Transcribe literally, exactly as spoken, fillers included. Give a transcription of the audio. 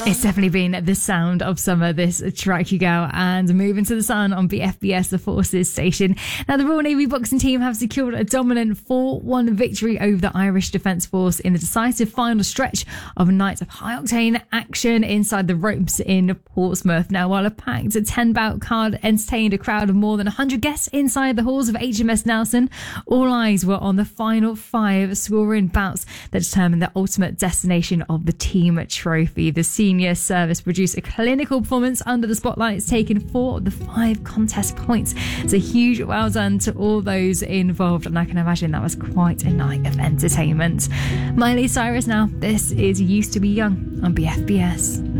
It's definitely been the sound of summer, this track, you go. And moving to the sun on B F B S, the Forces station. Now, the Royal Navy boxing team have secured a dominant four one victory over the Irish Defence Force in the decisive final stretch of a night of high-octane action inside the ropes in Portsmouth. Now, while a packed ten-bout card entertained a crowd of more than one hundred guests inside the halls of H M S Nelson, all eyes were on the final five scoring bouts that determined the ultimate destination of the team trophy. The senior service produced a clinical performance under the spotlights, taking four of the five contest points. It's a huge well done to all those involved, and I can imagine that was quite a night of entertainment. Miley Cyrus now. This is Used to Be Young on B F B S.